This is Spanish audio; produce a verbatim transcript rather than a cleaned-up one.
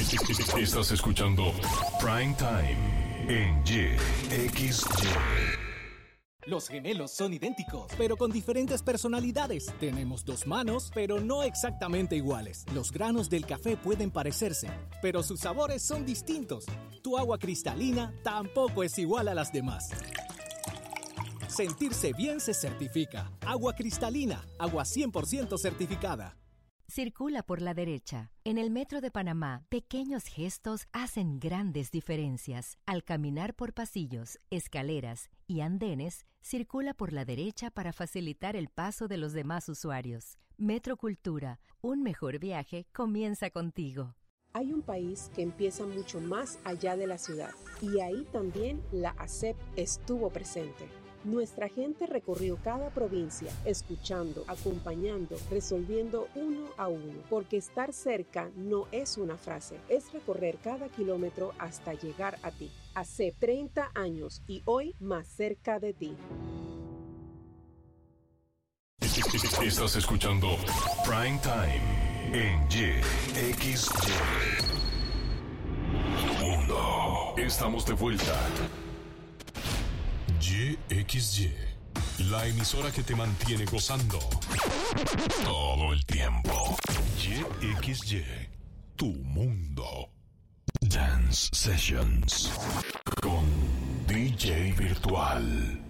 Estás escuchando Prime Time en Y X Y. Los gemelos son idénticos, pero con diferentes personalidades. Tenemos dos manos, pero no exactamente iguales. Los granos del café pueden parecerse, pero sus sabores son distintos. Tu agua cristalina tampoco es igual a las demás. Sentirse bien se certifica. Agua cristalina, agua cien por ciento certificada. Circula por la derecha. En el Metro de Panamá, pequeños gestos hacen grandes diferencias. Al caminar por pasillos, escaleras y andenes, circula por la derecha para facilitar el paso de los demás usuarios. Metro Cultura, un mejor viaje comienza contigo. Hay un país que empieza mucho más allá de la ciudad, y ahí también la A S E P estuvo presente. Nuestra gente recorrió cada provincia, escuchando, acompañando, resolviendo uno a uno, porque estar cerca no es una frase, es recorrer cada kilómetro hasta llegar a ti. Hace treinta años y hoy más cerca de ti. Estás escuchando Prime Time en Y X Y. Mundo. Estamos de vuelta. Y X Y, la emisora que te mantiene gozando todo el tiempo. Y X Y, tu mundo. Dance Sessions con D J Virtual.